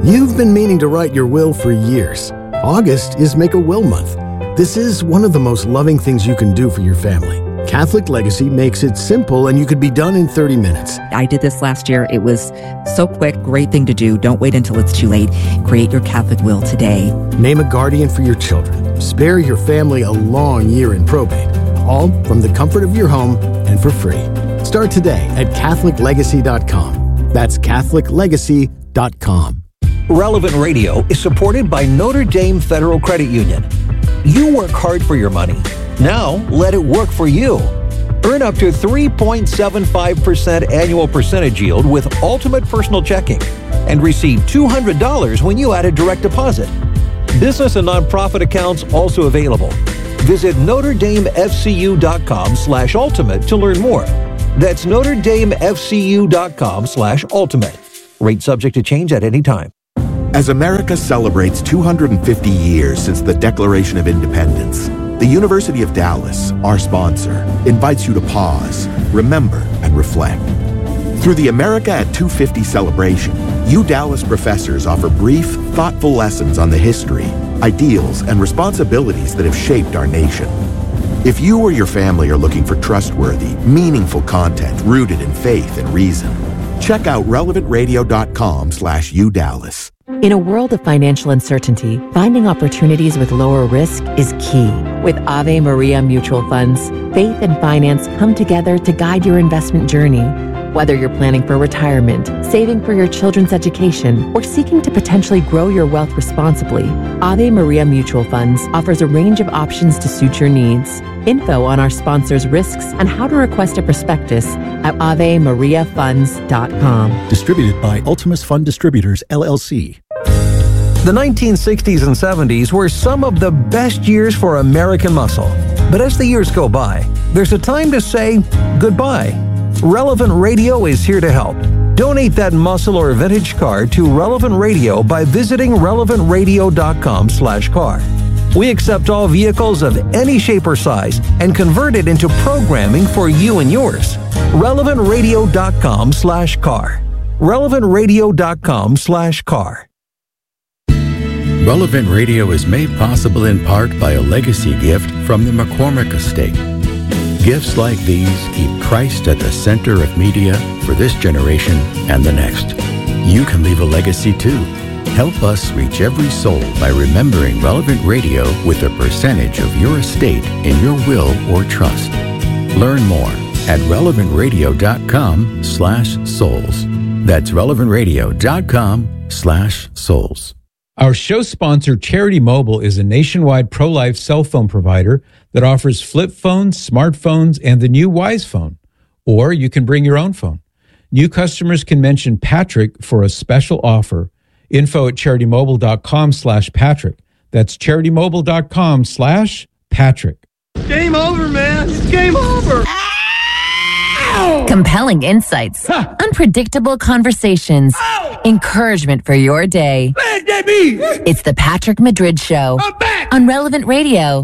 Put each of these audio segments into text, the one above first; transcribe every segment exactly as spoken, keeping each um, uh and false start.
You've been meaning to write your will for years. August is Make a Will Month. This is one of the most loving things you can do for your family. Catholic Legacy makes it simple, and you could be done in thirty minutes. I did this last year. It was so quick. Great thing to do. Don't wait until it's too late. Create your Catholic will today. Name a guardian for your children. Spare your family a long year in probate. All from the comfort of your home and for free. Start today at Catholic Legacy dot com. That's Catholic Legacy dot com. Relevant Radio is supported by Notre Dame Federal Credit Union. You work hard for your money. Now, let it work for you. Earn up to three point seven five percent annual percentage yield with Ultimate Personal Checking and receive two hundred dollars when you add a direct deposit. Business and nonprofit accounts also available. Visit Notre Dame F C U dot com slash ultimate to learn more. That's Notre Dame F C U dot com slash ultimate. Rate subject to change at any time. As America celebrates two hundred fifty years since the Declaration of Independence, the University of Dallas, our sponsor, invites you to pause, remember, and reflect. Through the America at two fifty celebration, U Dallas professors offer brief, thoughtful lessons on the history, ideals, and responsibilities that have shaped our nation. If you or your family are looking for trustworthy, meaningful content rooted in faith and reason, check out relevant radio dot com slash U Dallas. In a world of financial uncertainty, finding opportunities with lower risk is key. With Ave Maria Mutual Funds, faith and finance come together to guide your investment journey. Whether you're planning for retirement, saving for your children's education, or seeking to potentially grow your wealth responsibly, Ave Maria Mutual Funds offers a range of options to suit your needs. Info on our sponsors' risks and how to request a prospectus at ave maria funds dot com. Distributed by Ultimus Fund Distributors, L L C. The nineteen sixties and seventies were some of the best years for American muscle. But as the years go by, there's a time to say goodbye. Relevant Radio is here to help. Donate that muscle or vintage car to Relevant Radio by visiting relevant radio dot com slash car. We accept all vehicles of any shape or size and convert it into programming for you and yours. relevant radio dot com slash car. relevant radio dot com slash car. Relevant Radio is made possible in part by a legacy gift from the McCormick Estate. Gifts like these keep Christ at the center of media for this generation and the next. You can leave a legacy too. Help us reach every soul by remembering Relevant Radio with a percentage of your estate in your will or trust. Learn more at relevant radio dot com slash souls. That's relevant radio dot com slash souls. Our show sponsor, Charity Mobile, is a nationwide pro-life cell phone provider that offers flip phones, smartphones, and the new Wise Phone. Or you can bring your own phone. New customers can mention Patrick for a special offer. Info at charity mobile dot com slash Patrick. That's charity mobile dot com slash Patrick. Game over, man. It's game over. Ow! Compelling insights, huh. Unpredictable conversations, Ow! Encouragement for your day. Man, that me. It's the Patrick Madrid Show. I'm back. On Relevant Radio.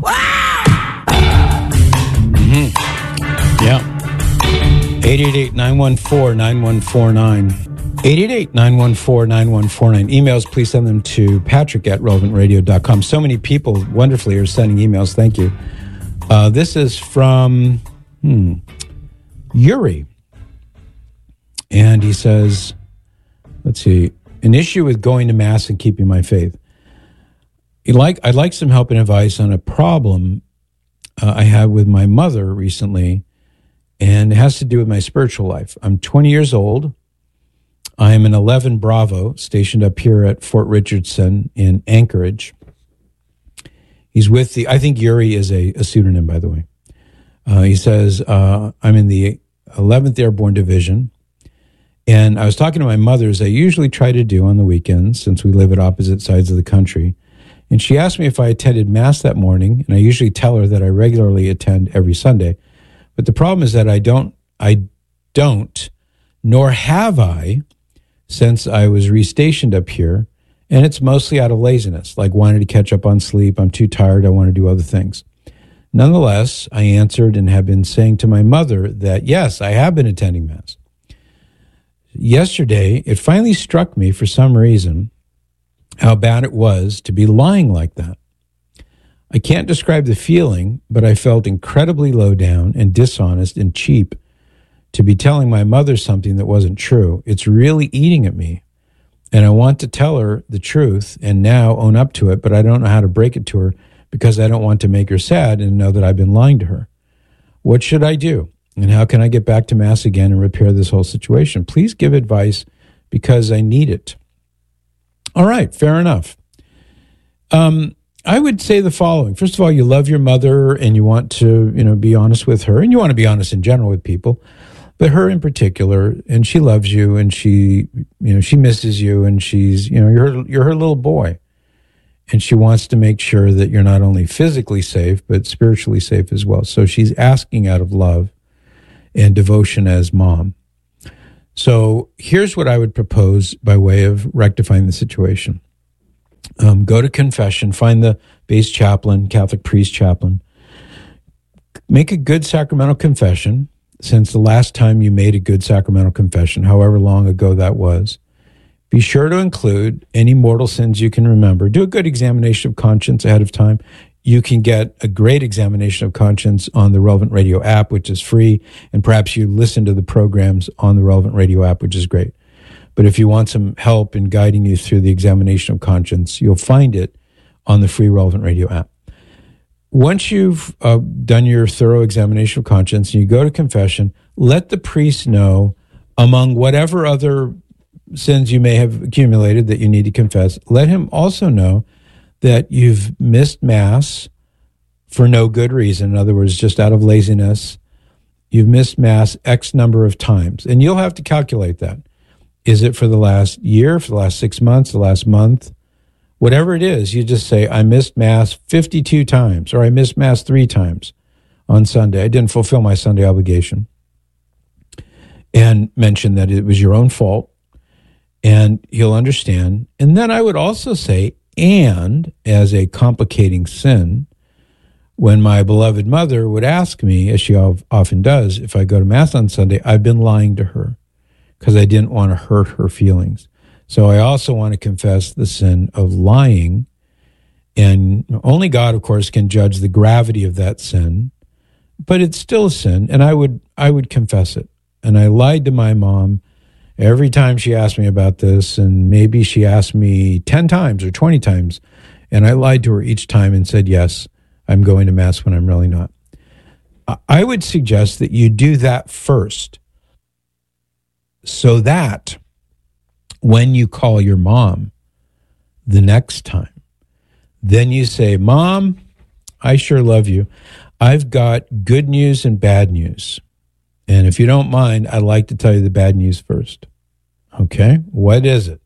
Mm-hmm. Yeah. eight eight eight, nine one four, nine one four nine. eight eight eight, nine one four, nine one four nine. Emails, please send them to patrick at relevant radio dot com. So many people wonderfully are sending emails. Thank you. Uh, this is from hmm, Yuri. And he says, let's see, an issue with going to Mass and keeping my faith. I'd like, I'd like some help and advice on a problem uh, I had with my mother recently, and it has to do with my spiritual life. I'm twenty years old. I am an eleven Bravo stationed up here at Fort Richardson in Anchorage. He's with the, I think Yuri is a, a pseudonym, by the way. Uh, he says, uh, I'm in the eleventh Airborne Division. And I was talking to my mother, as I usually try to do on the weekends, since we live at opposite sides of the country. And she asked me if I attended Mass that morning. And I usually tell her that I regularly attend every Sunday. But the problem is that I don't, I don't, nor have I, since I was restationed up here, and it's mostly out of laziness, like wanting to catch up on sleep. I'm too tired. I want to do other things. Nonetheless, I answered and have been saying to my mother that, yes, I have been attending Mass. Yesterday, it finally struck me for some reason how bad it was to be lying like that. I can't describe the feeling, but I felt incredibly low down and dishonest and cheap to be telling my mother something that wasn't true. It's really eating at me. And I want to tell her the truth and now own up to it, but I don't know how to break it to her because I don't want to make her sad and know that I've been lying to her. What should I do? And how can I get back to Mass again and repair this whole situation? Please give advice because I need it. All right, fair enough. Um, I would say the following. First of all, you love your mother and you want to, you know, be honest with her, and you want to be honest in general with people, but her in particular, and she loves you and she, you know, she misses you and she's, you know, you're her, you're her little boy. And she wants to make sure that you're not only physically safe, but spiritually safe as well. So she's asking out of love and devotion as mom. So here's what I would propose by way of rectifying the situation. Um, go to confession, find the base chaplain, Catholic priest chaplain. Make a good sacramental confession since the last time you made a good sacramental confession, however long ago that was. Be sure to include any mortal sins you can remember. Do a good examination of conscience ahead of time. You can get a great examination of conscience on the Relevant Radio app, which is free, and perhaps you listen to the programs on the Relevant Radio app, which is great. But if you want some help in guiding you through the examination of conscience, you'll find it on the free Relevant Radio app. Once you've uh, done your thorough examination of conscience and you go to confession, let the priest know, among whatever other sins you may have accumulated that you need to confess, let him also know that you've missed Mass for no good reason. In other words, just out of laziness. You've missed Mass X number of times. And you'll have to calculate that. Is it for the last year, for the last six months, the last month? Whatever it is, you just say, I missed Mass fifty-two times, or I missed Mass three times on Sunday. I didn't fulfill my Sunday obligation. And mention that it was your own fault. And he'll understand. And then I would also say, and as a complicating sin, when my beloved mother would ask me, as she often does, if I go to Mass on Sunday, I've been lying to her because I didn't want to hurt her feelings. So I also want to confess the sin of lying. And only God, of course, can judge the gravity of that sin, but it's still a sin. And I would, I would confess it. And I lied to my mom every time she asked me about this, and maybe she asked me ten times or twenty times, and I lied to her each time and said, yes, I'm going to Mass when I'm really not. I would suggest that you do that first so that when you call your mom the next time, then you say, Mom, I sure love you. I've got good news and bad news. And if you don't mind, I'd like to tell you the bad news first. Okay, what is it?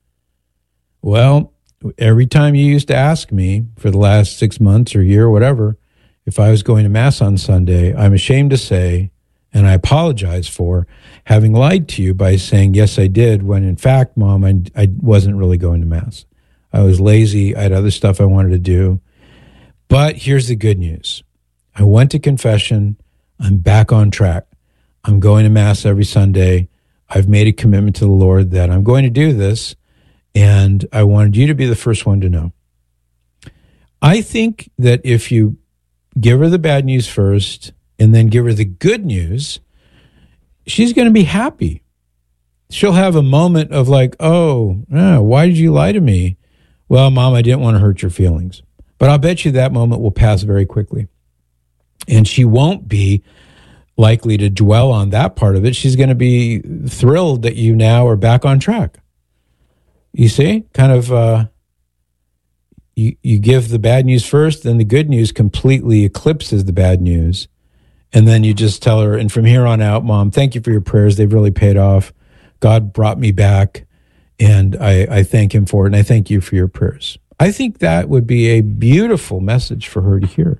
Well, every time you used to ask me for the last six months or year or whatever, if I was going to Mass on Sunday, I'm ashamed to say, and I apologize for having lied to you by saying, yes, I did, when in fact, Mom, I, I wasn't really going to Mass. I was lazy. I had other stuff I wanted to do. But here's the good news. I went to confession. I'm back on track. I'm going to Mass every Sunday. I've made a commitment to the Lord that I'm going to do this, and I wanted you to be the first one to know. I think that if you give her the bad news first and then give her the good news, she's going to be happy. She'll have a moment of like, oh, yeah, why did you lie to me? Well, Mom, I didn't want to hurt your feelings. But I'll bet you that moment will pass very quickly. And she won't be likely to dwell on that part of it. She's going to be thrilled that you now are back on track. You see, kind of, uh, you, you give the bad news first, then the good news completely eclipses the bad news. And then you just tell her, and from here on out, Mom, thank you for your prayers. They've really paid off. God brought me back, and I, I thank him for it, and I thank you for your prayers. I think that would be a beautiful message for her to hear.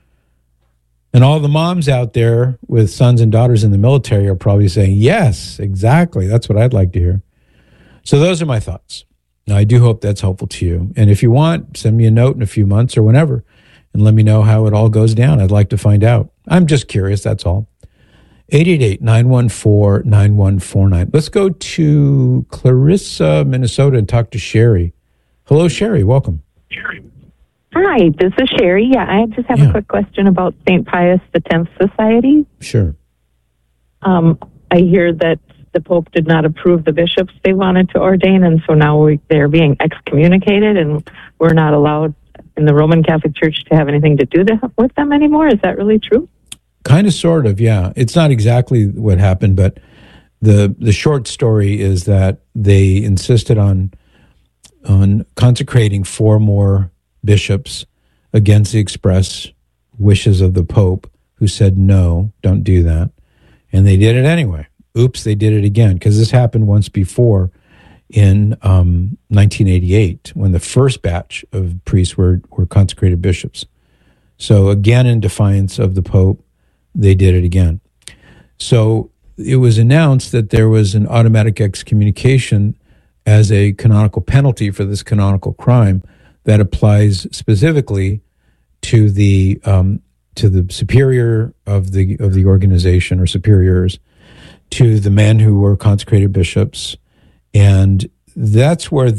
And all the moms out there with sons and daughters in the military are probably saying, yes, exactly. That's what I'd like to hear. So those are my thoughts. Now, I do hope that's helpful to you. And if you want, send me a note in a few months or whenever and let me know how it all goes down. I'd like to find out. I'm just curious, that's all. eight eight eight, nine one four, nine one four nine. Let's go to Clarissa, Minnesota, and talk to Sherry. Hello, Sherry. Welcome. Hi, this is Sherry. Yeah, I just have Yeah. a quick question about Saint Pius the Tenth Society. Sure. Um, I hear that the Pope did not approve the bishops they wanted to ordain, and so now we, they're being excommunicated, and we're not allowed in the Roman Catholic Church to have anything to do to, with them anymore. Is that really true? Kind of, sort of, yeah. It's not exactly what happened, but the the short story is that they insisted on on consecrating four more bishops against the express wishes of the Pope, who said, no, don't do that. And they did it anyway. Oops, they did it again, because this happened once before in um, nineteen eighty-eight, when the first batch of priests were, were consecrated bishops. So again, in defiance of the Pope, they did it again. So it was announced that there was an automatic excommunication as a canonical penalty for this canonical crime that applies specifically to the um, to the superior of the of the organization, or superiors, to the men who were consecrated bishops, and that's where